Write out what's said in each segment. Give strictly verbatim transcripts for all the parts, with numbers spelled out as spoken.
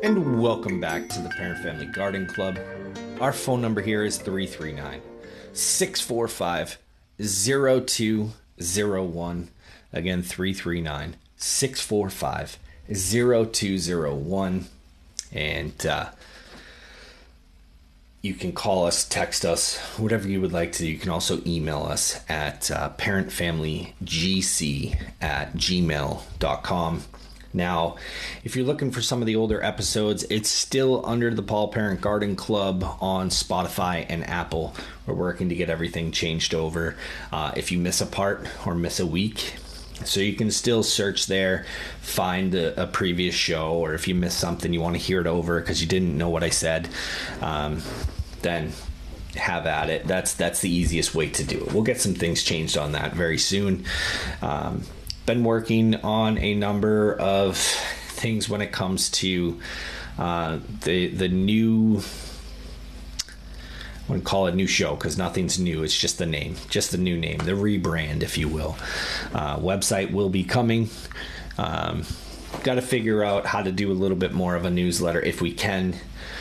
And welcome back to the Parent Family Garden Club. Our phone number here is three three nine, six four five, zero two zero one. Again, three three nine, six four five, zero two zero one. And uh, you can call us, text us, whatever you would like to. You can also email us at uh, parentfamilygc at gmail dot com. Now, if you're looking for some of the older episodes, it's still under the Paul Parent Garden Club on Spotify and Apple. We're working to get everything changed over. Uh, if you miss a part or miss a week, so you can still search there, find a, a previous show, or if you miss something, you want to hear it over because you didn't know what I said, um, then have at it. That's that's the easiest way to do it. We'll get some things changed on that very soon. Um, been working on a number of things when it comes to uh, the the new. I wouldn't call it a new show because nothing's new. It's just the name, just the new name, the rebrand, if you will. Uh, website will be coming. Um, got to figure out how to do a little bit more of a newsletter if we can.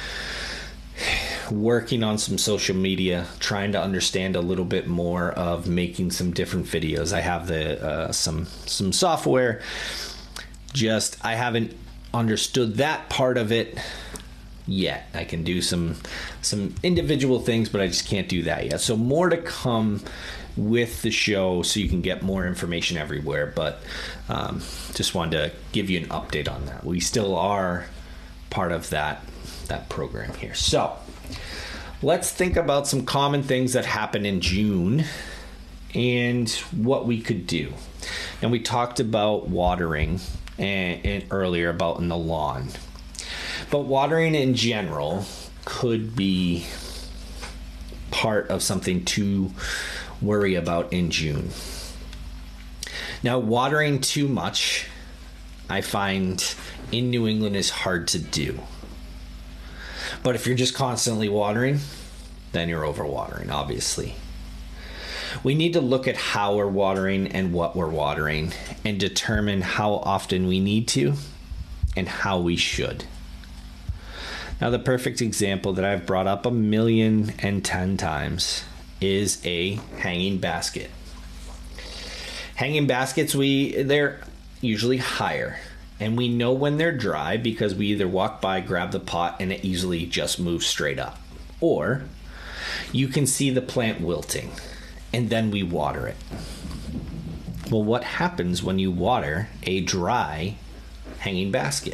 Working on some social media, trying to understand a little bit more of making some different videos. I have the uh, some some software. Just I haven't understood that part of it yet. I can do some some individual things, but I just can't do that yet. So more to come with the show, so you can get more information everywhere. But um, just wanted to give you an update on that. We still are part of that that program here. So let's think about some common things that happen in June and what we could do. And we talked about watering and, and earlier about in the lawn. But watering in general could be part of something to worry about in June. Now, watering too much, I find in New England is hard to do. But if you're just constantly watering, then you're overwatering, obviously. We need to look at how we're watering and what we're watering and determine how often we need to and how we should. Now, the perfect example that I've brought up a million and ten times is a hanging basket. Hanging baskets, we they're usually higher. And we know when they're dry because we either walk by, grab the pot, and it easily just moves straight up. Or you can see the plant wilting, and then we water it. Well, what happens when you water a dry hanging basket?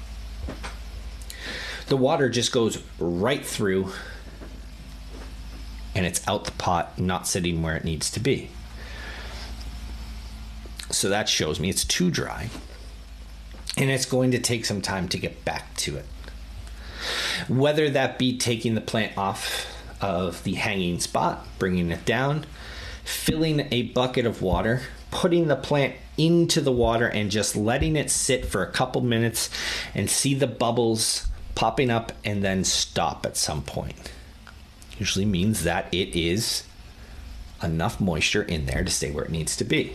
The water just goes right through, and it's out the pot, not sitting where it needs to be. So that shows me it's too dry. And it's going to take some time to get back to it. Whether that be taking the plant off of the hanging spot, bringing it down, filling a bucket of water, putting the plant into the water and just letting it sit for a couple minutes and see the bubbles popping up and then stop at some point. Usually means that it is enough moisture in there to stay where it needs to be.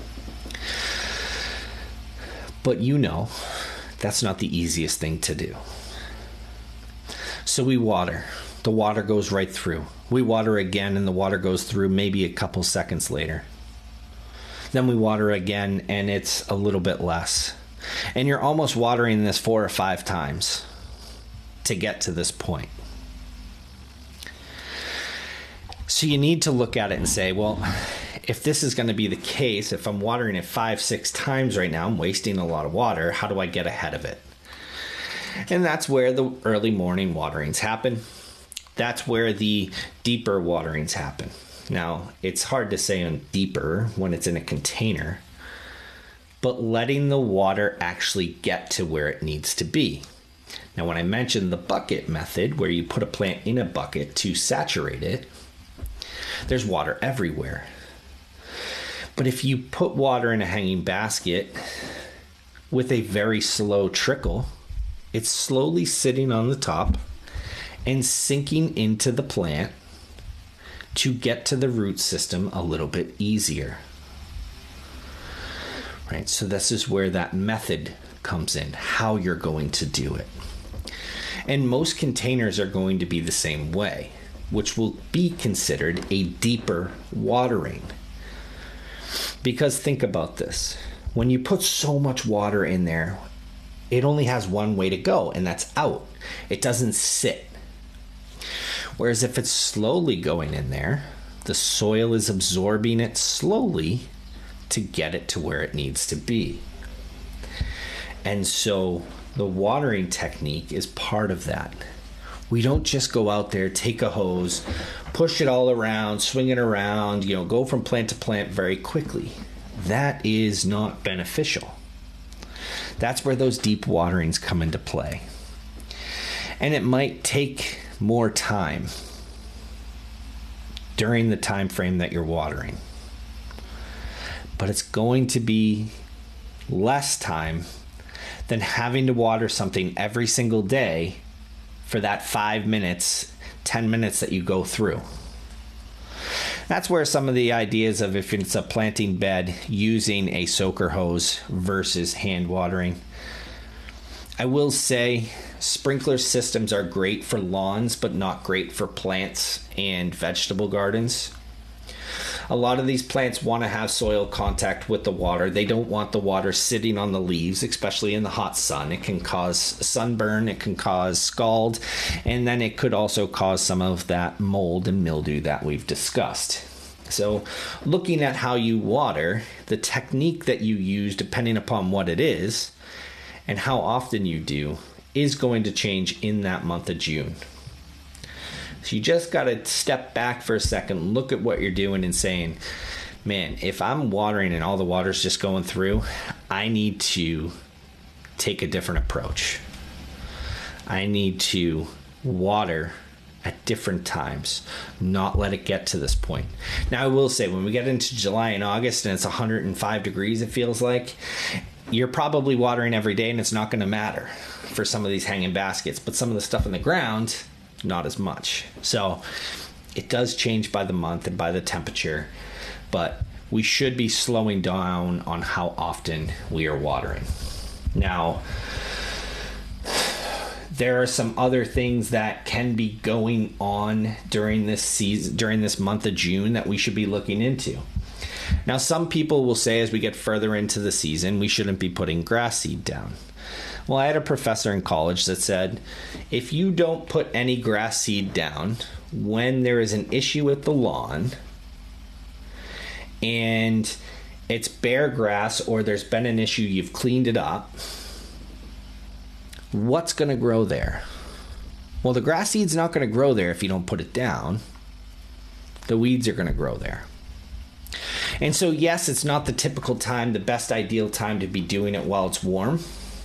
But you know, that's not the easiest thing to do. So we water. The water goes right through. We water again and the water goes through maybe a couple seconds later. Then we water again and it's a little bit less. And you're almost watering this four or five times to get to this point. So you need to look at it and say, well, if this is going to be the case, if I'm watering it five, six times right now, I'm wasting a lot of water. How do I get ahead of it? And that's where the early morning waterings happen. That's where the deeper waterings happen. Now, it's hard to say on deeper when it's in a container, but letting the water actually get to where it needs to be. Now, when I mentioned the bucket method, where you put a plant in a bucket to saturate it, there's water everywhere. But if you put water in a hanging basket with a very slow trickle, it's slowly sitting on the top and sinking into the plant to get to the root system a little bit easier. Right? So this is where that method comes in, how you're going to do it. And most containers are going to be the same way, which will be considered a deeper watering. Because think about this. When you put so much water in there, it only has one way to go, and that's out. It doesn't sit. Whereas if it's slowly going in there, the soil is absorbing it slowly to get it to where it needs to be. And so the watering technique is part of that. We don't just go out there, take a hose, push it all around, swing it around, you know, go from plant to plant very quickly. That is not beneficial. That's where those deep waterings come into play. And it might take more time during the time frame that you're watering. But it's going to be less time than having to water something every single day for that five minutes, ten minutes that you go through. That's where some of the ideas of, if it's a planting bed, using a soaker hose versus hand watering. I will say sprinkler systems are great for lawns, but not great for plants and vegetable gardens. A lot of these plants want to have soil contact with the water. They don't want the water sitting on the leaves, especially in the hot sun. It can cause sunburn, it can cause scald, and then it could also cause some of that mold and mildew that we've discussed. So looking at how you water, the technique that you use, depending upon what it is and how often you do, is going to change in that month of June. So you just got to step back for a second, look at what you're doing and saying, man, if I'm watering and all the water's just going through, I need to take a different approach. I need to water at different times, not let it get to this point. Now, I will say, when we get into July and August and it's one hundred five degrees, it feels like, you're probably watering every day and it's not going to matter for some of these hanging baskets. But some of the stuff in the ground, not as much. So it does change by the month and by the temperature, but we should be slowing down on how often we are watering. Now, there are some other things that can be going on during this season, during this month of June, that we should be looking into. Now, some people will say, as we get further into the season, we shouldn't be putting grass seed down. Well, I had a professor in college that said, if you don't put any grass seed down when there is an issue with the lawn and it's bare grass, or there's been an issue, you've cleaned it up, what's going to grow there? Well, the grass seed's not going to grow there if you don't put it down. The weeds are going to grow there. And so, yes, it's not the typical time, the best ideal time to be doing it while it's warm.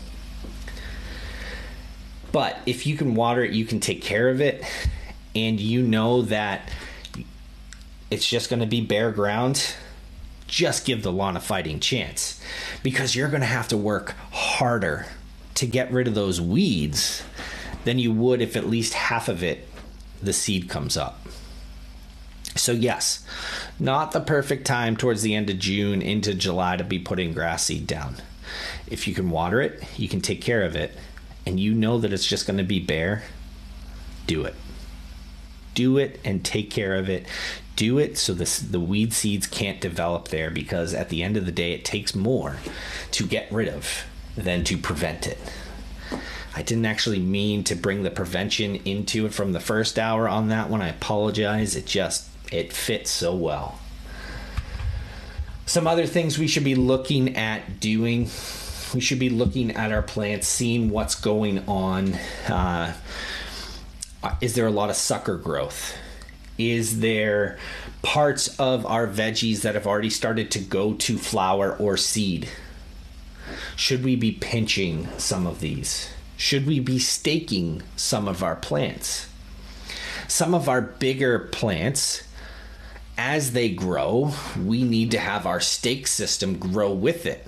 But if you can water it, you can take care of it, and you know that it's just going to be bare ground, just give the lawn a fighting chance, because you're going to have to work harder to get rid of those weeds than you would if at least half of it, the seed, comes up. So yes, not the perfect time towards the end of June into July to be putting grass seed down. If you can water it, you can take care of it, and you know that it's just going to be bare, do it. Do it and take care of it. Do it so this, the weed seeds can't develop there, because at the end of the day, it takes more to get rid of than to prevent it. I didn't actually mean to bring the prevention into it from the first hour on that one. I apologize. It just, it fits so well. Some other things we should be looking at doing. We should be looking at our plants, seeing what's going on. Uh, is there a lot of sucker growth? Is there parts of our veggies that have already started to go to flower or seed? Should we be pinching some of these? Should we be staking some of our plants? Some of our bigger plants, as they grow, we need to have our stake system grow with it.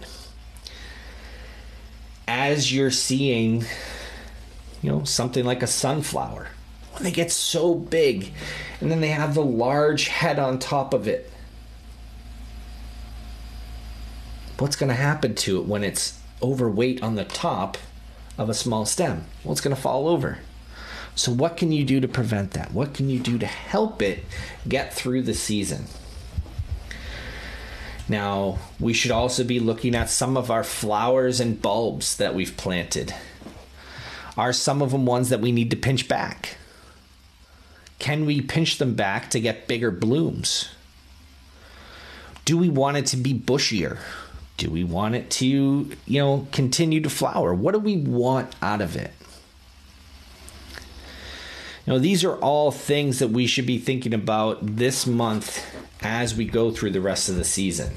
As you're seeing, you know, something like a sunflower, when they get so big and then they have the large head on top of it, what's going to happen to it when it's overweight on the top of a small stem? Well, it's going to fall over. So what can you do to prevent that? What can you do to help it get through the season? Now, we should also be looking at some of our flowers and bulbs that we've planted. Are some of them ones that we need to pinch back? Can we pinch them back to get bigger blooms? Do we want it to be bushier? Do we want it to, you know, continue to flower? What do we want out of it? You know, these are all things that we should be thinking about this month as we go through the rest of the season.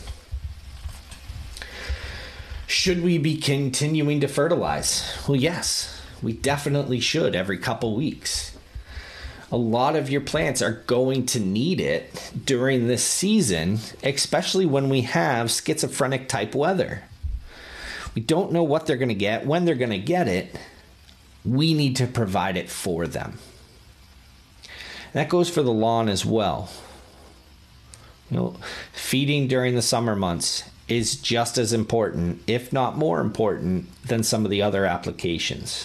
Should we be continuing to fertilize? Well, yes, we definitely should every couple weeks. A lot of your plants are going to need it during this season, especially when we have schizophrenic type weather. We don't know what they're going to get, when they're going to get it. We need to provide it for them. And that goes for the lawn as well. You know, feeding during the summer months is just as important, if not more important, than some of the other applications.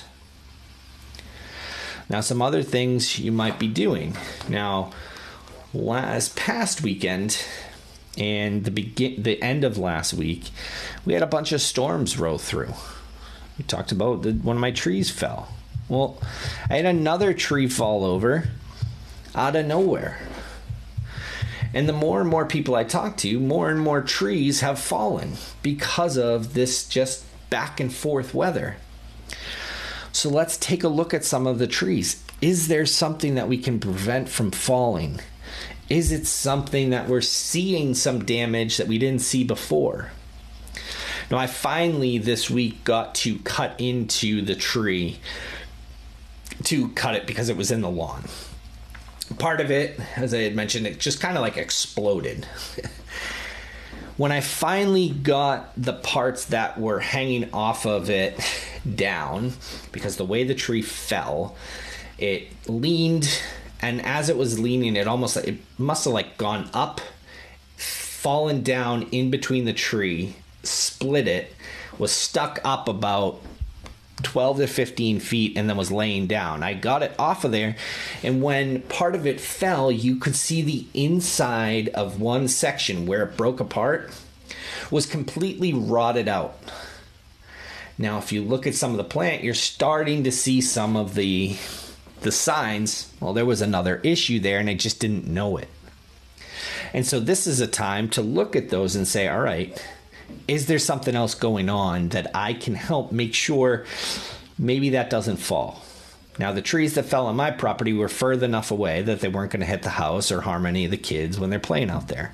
Now, some other things you might be doing. Now, last past weekend and the begin the end of last week, we had a bunch of storms roll through. We talked about the, one of my trees fell. Well, I had another tree fall over out of nowhere. And the more and more people I talk to, more and more trees have fallen because of this just back and forth weather. So let's take a look at some of the trees. Is there something that we can prevent from falling? Is it something that we're seeing some damage that we didn't see before? Now, I finally this week got to cut into the tree to cut it because it was in the lawn. Part of it, as I had mentioned, it just kind of like exploded. When I finally got the parts that were hanging off of it down, because the way the tree fell, it leaned, and as it was leaning, it almost, it must have like gone up, fallen down in between the tree, split it, was stuck up about twelve to fifteen feet, and then was laying down. I got it off of there, and when part of it fell, you could see the inside of one section where it broke apart was completely rotted out. Now, if you look at some of the plant, you're starting to see some of the the signs. Well, there was another issue there, and I just didn't know it. And so this is a time to look at those and say, all right, is there something else going on that I can help make sure maybe that doesn't fall? Now, the trees that fell on my property were further enough away that they weren't going to hit the house or harm any of the kids when they're playing out there.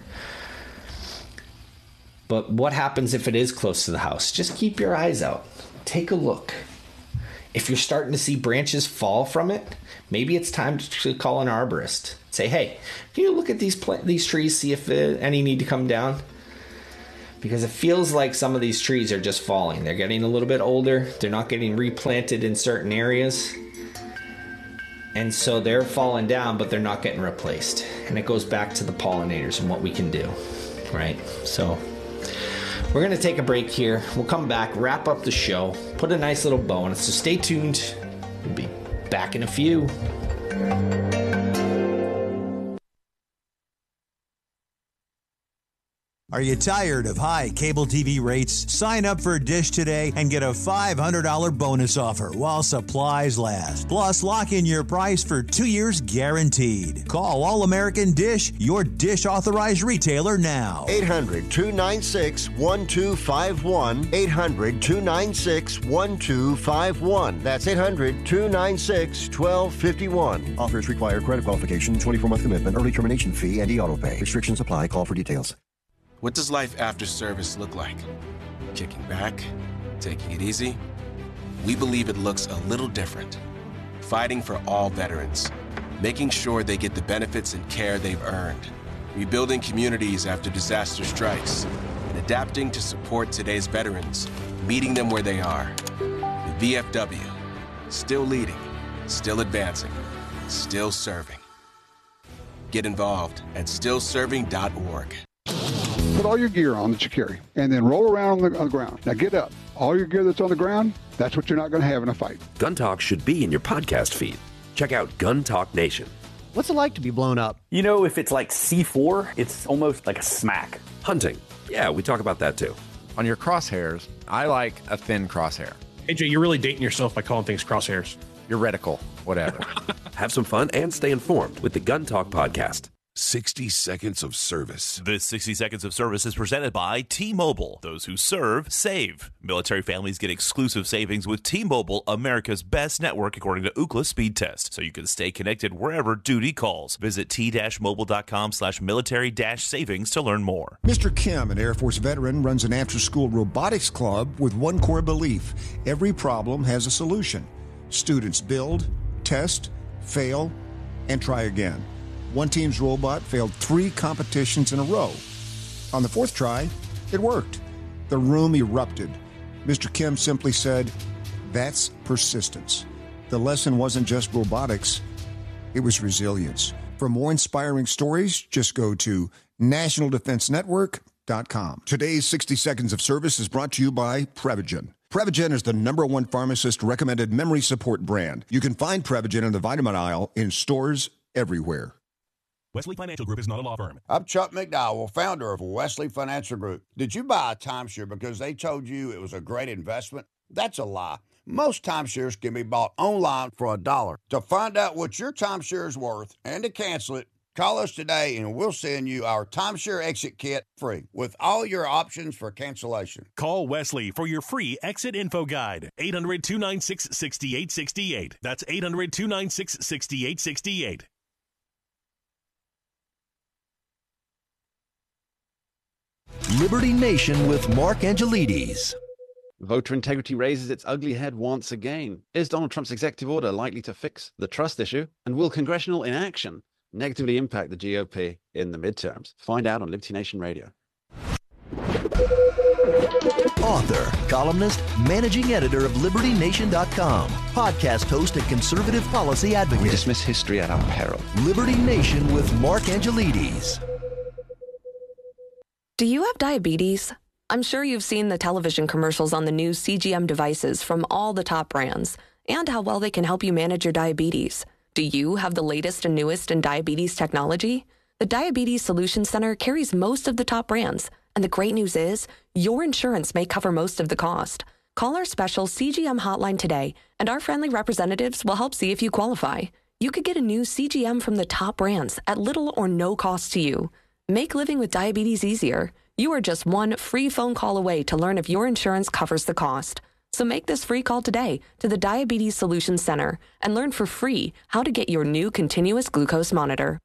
But what happens if it is close to the house? Just keep your eyes out. Take a look. If you're starting to see branches fall from it, maybe it's time to call an arborist. Say, hey, can you look at these pla- these trees, see if uh, any need to come down? Because it feels like some of these trees are just falling. They're getting a little bit older. They're not getting replanted in certain areas. And so they're falling down, but they're not getting replaced. And it goes back to the pollinators and what we can do, right? So we're going to take a break here. We'll come back, wrap up the show, put a nice little bow on it. So stay tuned. We'll be back in a few. Are you tired of high cable T V rates? Sign up for Dish today and get a five hundred dollars bonus offer while supplies last. Plus, lock in your price for two years guaranteed. Call All American Dish, your Dish authorized retailer now. eight hundred, two nine six, one two five one. eight hundred, two nine six, one two five one. That's eight hundred, two nine six, one two five one. Offers require credit qualification, twenty-four month commitment, early termination fee, and e-auto pay. Restrictions apply. Call for details. What does life after service look like? Kicking back? Taking it easy? We believe it looks a little different. Fighting for all veterans. Making sure they get the benefits and care they've earned. Rebuilding communities after disaster strikes. And adapting to support today's veterans. Meeting them where they are. The V F W. Still leading. Still advancing. Still serving. Get involved at still serving dot org. Put all your gear on that you carry, and then roll around on the, on the ground. Now get up. All your gear that's on the ground, that's what you're not going to have in a fight. Gun Talk should be in your podcast feed. Check out Gun Talk Nation. What's it like to be blown up? You know, if it's like C four, it's almost like a smack. Hunting. Yeah, we talk about that too. On your crosshairs, I like a thin crosshair. A J, you're really dating yourself by calling things crosshairs. Your reticle, whatever. Have some fun and stay informed with the Gun Talk podcast. sixty seconds of service. This sixty seconds of service is presented by T-Mobile. Those who serve, save. Military families get exclusive savings with T-Mobile, America's best network according to Ookla speed test. So you can stay connected wherever duty calls. Visit t-mobile.com slash military dash savings to learn more. Mister Kim, an Air Force veteran, runs an after-school robotics club with one core belief. Every problem has a solution. Students build, test, fail, and try again. One team's robot failed three competitions in a row. On the fourth try, it worked. The room erupted. Mister Kim simply said, "That's persistence." The lesson wasn't just robotics, it was resilience. For more inspiring stories, just go to national defense network dot com. Today's sixty seconds of service is brought to you by Prevagen. Prevagen is the number one pharmacist-recommended memory support brand. You can find Prevagen in the vitamin aisle in stores everywhere. Wesley Financial Group is not a law firm. I'm Chuck McDowell, founder of Wesley Financial Group. Did you buy a timeshare because they told you it was a great investment? That's a lie. Most timeshares can be bought online for a dollar. To find out what your timeshare is worth and to cancel it, call us today and we'll send you our timeshare exit kit free with all your options for cancellation. Call Wesley for your free exit info guide. eight hundred, two nine six, six eight six eight. That's eight hundred, two nine six, six eight six eight. Liberty Nation with Mark Angelides. Voter integrity raises its ugly head once again. Is Donald Trump's executive order likely to fix the trust issue? And will congressional inaction negatively impact the G O P in the midterms? Find out on Liberty Nation Radio. Author, columnist, managing editor of Liberty Nation dot com, podcast host and conservative policy advocate. We dismiss history at our peril. Liberty Nation with Mark Angelides. Do you have diabetes? I'm sure you've seen the television commercials on the new C G M devices from all the top brands and how well they can help you manage your diabetes. Do you have the latest and newest in diabetes technology? The Diabetes Solutions Center carries most of the top brands, and the great news is your insurance may cover most of the cost. Call our special C G M hotline today, and our friendly representatives will help see if you qualify. You could get a new C G M from the top brands at little or no cost to you. Make living with diabetes easier. You are just one free phone call away to learn if your insurance covers the cost. So make this free call today to the Diabetes Solutions Center and learn for free how to get your new continuous glucose monitor.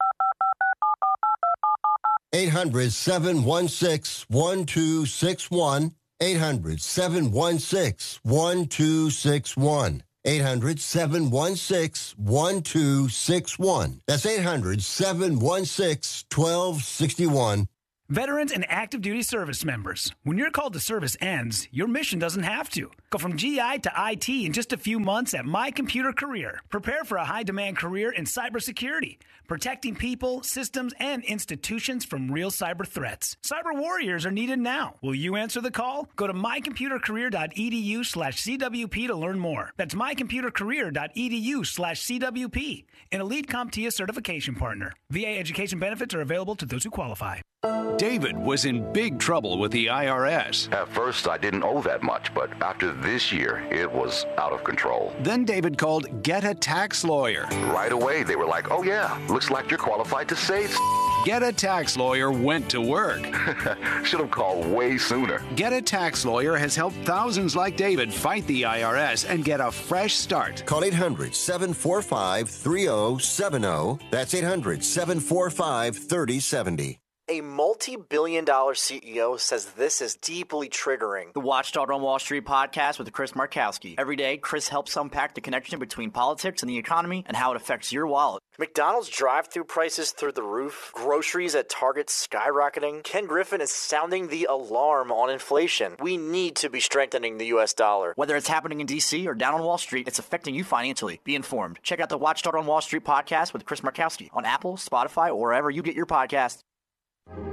eight hundred, seven one six, one two six one. eight hundred, seven one six, one two six one. eight hundred, seven one six, one two six one. That's eight hundred, seven one six, one two six one. Veterans and active duty service members, when your call to service ends, your mission doesn't have to. Go from G I to I T in just a few months at My Computer Career. Prepare for a high-demand career in cybersecurity, protecting people, systems, and institutions from real cyber threats. Cyber warriors are needed now. Will you answer the call? Go to mycomputercareer.edu slash CWP to learn more. That's mycomputercareer.edu slash CWP, an elite CompTIA certification partner. V A education benefits are available to those who qualify. David was in big trouble with the I R S. At first, I didn't owe that much, but after this year, it was out of control. Then David called Get a Tax Lawyer. Right away, they were like, oh yeah, looks like you're qualified to save. Get a Tax Lawyer went to work. Should have called way sooner. Get a Tax Lawyer has helped thousands like David fight the I R S and get a fresh start. Call eight hundred, seven four five, three oh seven oh. That's eight hundred, seven four five, three oh seven oh. A multi-billion dollar C E O says this is deeply triggering. The Watchdog on Wall Street podcast with Chris Markowski. Every day, Chris helps unpack the connection between politics and the economy and how it affects your wallet. McDonald's drive-thru prices through the roof, groceries at Target skyrocketing. Ken Griffin is sounding the alarm on inflation. We need to be strengthening the U S dollar. Whether it's happening in D C or down on Wall Street, it's affecting you financially. Be informed. Check out the Watchdog on Wall Street podcast with Chris Markowski on Apple, Spotify, or wherever you get your podcasts.